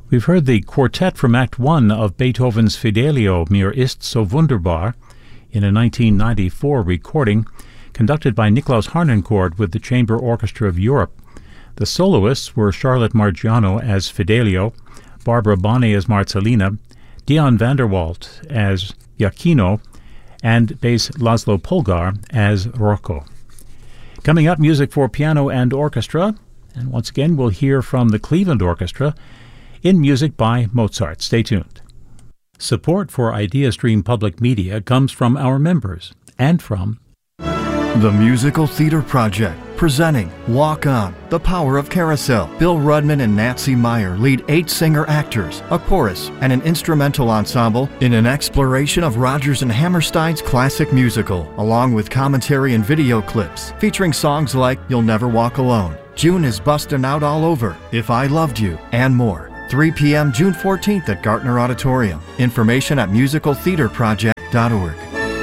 We've heard the quartet from Act 1 of Beethoven's Fidelio, Mir ist so wunderbar, in a 1994 recording conducted by Niklaus Harnoncourt with the Chamber Orchestra of Europe. The soloists were Charlotte Margiano as Fidelio, Barbara Bonney as Marcellina, Dion van der Walt as Iachino, and bass Laszlo Polgar as Rocco. Coming up, music for piano and orchestra, and once again we'll hear from the Cleveland Orchestra in music by Mozart. Stay tuned. Support for IdeaStream Public Media comes from our members and from The Musical Theater Project, presenting Walk On, The Power of Carousel. Bill Rudman and Nancy Meyer lead 8 singer-actors, a chorus, and an instrumental ensemble in an exploration of Rodgers and Hammerstein's classic musical, along with commentary and video clips featuring songs like You'll Never Walk Alone, June is Bustin' Out All Over, If I Loved You, and more. 3 p.m. June 14th at Gartner Auditorium. Information at musicaltheaterproject.org.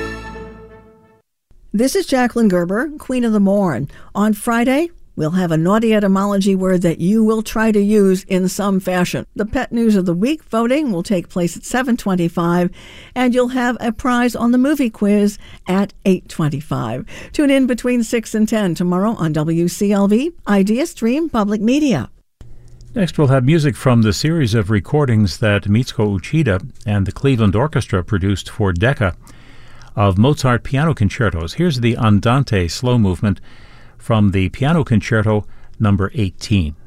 This is Jacqueline Gerber, Queen of the Morn. On Friday, we'll have a naughty etymology word that you will try to use in some fashion. The Pet News of the Week voting will take place at 7:25, and you'll have a prize on the movie quiz at 8:25. Tune in between 6 and 10 tomorrow on WCLV, IdeaStream Public Media. Next, we'll have music from the series of recordings that Mitsuko Uchida and the Cleveland Orchestra produced for Decca of Mozart piano concertos. Here's the Andante slow movement from the Piano Concerto number 18.